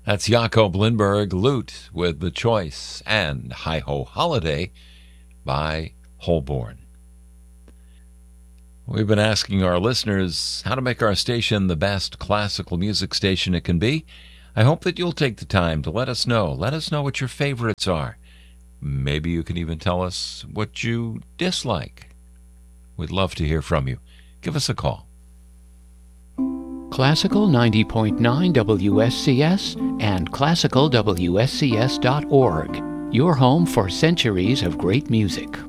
That's Jacob Lindberg, Lute with The Choice, and Hi-Ho Holiday by Holborn. We've been asking our listeners how to make our station the best classical music station it can be. I hope that you'll take the time to let us know. Let us know what your favorites are. Maybe you can even tell us what you dislike. We'd love to hear from you. Give us a call. Classical 90.9 WSCS and classicalwscs.org. Your home for centuries of great music.